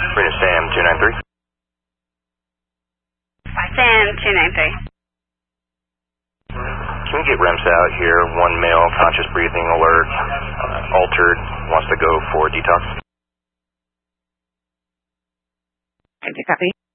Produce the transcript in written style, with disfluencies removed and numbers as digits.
Rena Sam 293. Sam 293. Can we get REMS out here? One male, conscious breathing, alert, altered, wants to go for detox. Did you copy?